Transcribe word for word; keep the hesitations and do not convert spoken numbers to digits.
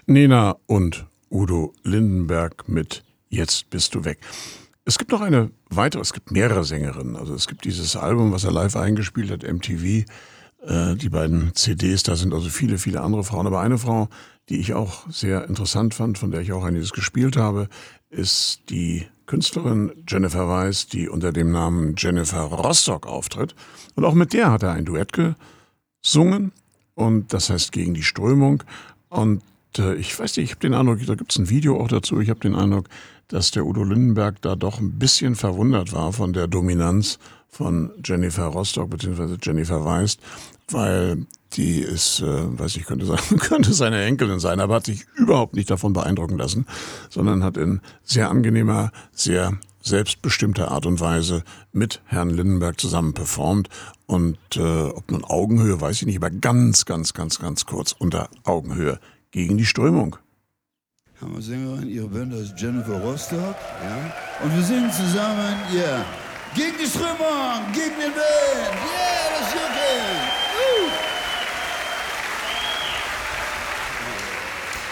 Nena und Udo Lindenberg mit Jetzt bist du weg. Es gibt noch eine weitere, es gibt mehrere Sängerinnen. Also es gibt dieses Album, was er live eingespielt hat, M T V. Äh, die beiden C Ds, da sind also viele, viele andere Frauen. Aber eine Frau, die ich auch sehr interessant fand, von der ich auch einiges gespielt habe, ist die Künstlerin Jennifer Weiss, die unter dem Namen Jennifer Rostock auftritt. Und auch mit der hat er ein Duett gesungen. Und das heißt Gegen die Strömung. Und äh, ich weiß nicht, ich habe den Eindruck, da gibt es ein Video auch dazu, ich habe den Eindruck, dass der Udo Lindenberg da doch ein bisschen verwundert war von der Dominanz von Jennifer Rostock bzw. Jennifer Weiss, weil die ist, äh, weiß ich, könnte, sagen, könnte seine Enkelin sein, aber hat sich überhaupt nicht davon beeindrucken lassen, sondern hat in sehr angenehmer, sehr selbstbestimmter Art und Weise mit Herrn Lindenberg zusammen performt. Und äh, ob nun Augenhöhe, weiß ich nicht, aber ganz, ganz, ganz, ganz kurz unter Augenhöhe Gegen die Strömung. Hammersängerin, ihre Band ist Jennifer Rostock, ja. Und wir singen zusammen, ja, yeah. Gegen die Strömung, gegen den Wind, yeah, das ist okay.